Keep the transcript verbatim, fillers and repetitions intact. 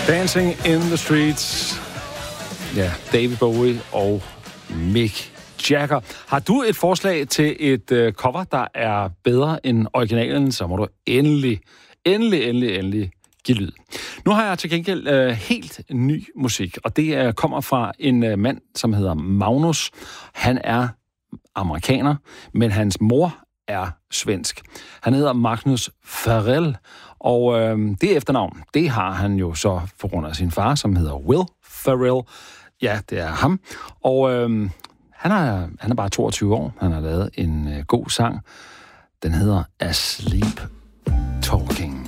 Dancing in the Streets. Ja, David Bowie og Mick Jagger. Har du et forslag til et uh, cover, der er bedre end originalen, så må du endelig, endelig, endelig, endelig give lyd. Nu har jeg til gengæld uh, helt ny musik, og det uh, kommer fra en uh, mand, som hedder Magnus. Han er amerikaner, men hans mor er svensk. Han hedder Magnus Farrell, og øh, det efternavn, det har han jo så på grund af sin far, som hedder Will Ferrell. Ja, det er ham. Og øh, han, er, han er bare toogtyve år. Han har lavet en øh, god sang. Den hedder Asleep Talking.